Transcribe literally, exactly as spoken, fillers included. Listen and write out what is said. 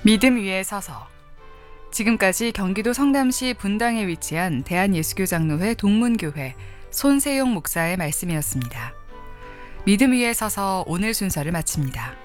믿음 위에 서서. 지금까지 경기도 성남시 분당에 위치한 대한예수교장로회 동문교회 손세용 목사의 말씀이었습니다. 믿음 위에 서서 오늘 순서를 마칩니다.